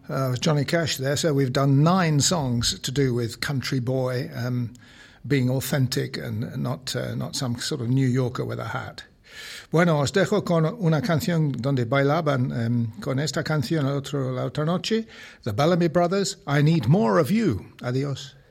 Johnny Cash there. So we've done 9 songs to do with country boy being authentic and not some sort of New Yorker with a hat. Bueno, os dejo con una canción donde bailaban con esta canción la otra noche, The Bellamy Brothers, I Need More of You. Adiós.